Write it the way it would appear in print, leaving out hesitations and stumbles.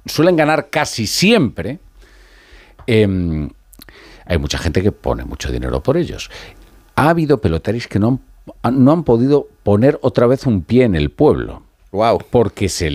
suelen ganar casi siempre, hay mucha gente que pone mucho dinero por ellos. Ha habido pelotaris que no han podido poner otra vez un pie en el pueblo. Wow. Porque se